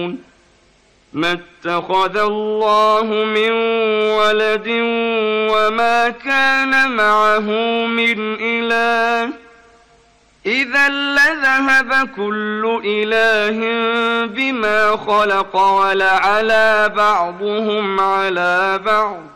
يعلمون ما اتخذ الله من ولد وما كان معه من إله إذا لذهب كل إله بما خلق ولعلى بعضهم على بعض